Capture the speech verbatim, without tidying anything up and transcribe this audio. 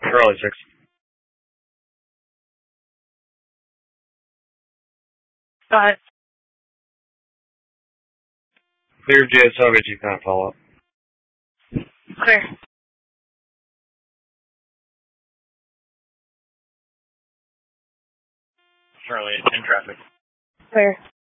Charlie six. Go ahead. Clear J S O, you can't follow up. Clear. Charlie, in traffic. Clear.